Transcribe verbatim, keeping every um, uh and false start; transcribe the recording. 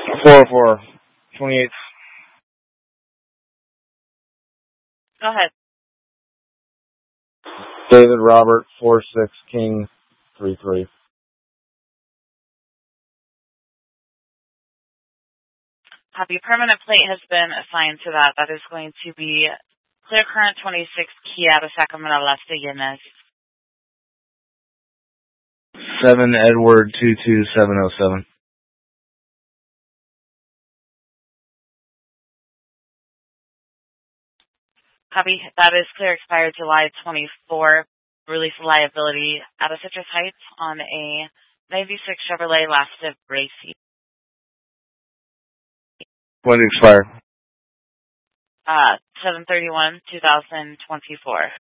four oh four, twenty-eight. Go ahead. David Robert, four six King, three three. Copy. Permanent plate has been assigned to that. That is going to be Clear Current twenty-six Kia out of Sacramento, Las Vegas. seven Edward two two seven oh seven. Copy. That is clear, expired July twenty-fourth. Release of liability out of Citrus Heights on a ninety-six Chevrolet Lastiv Racy. When did it expire? Uh, seven thirty-one, two thousand twenty-four.